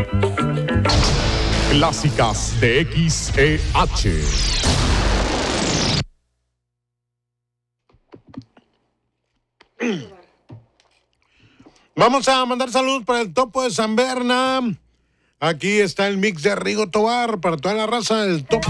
Clásicas de XEH. Vamos a mandar saludos para el Topo de San Berna. Aquí está el mix de Rigo Tobar para toda la raza del Topo.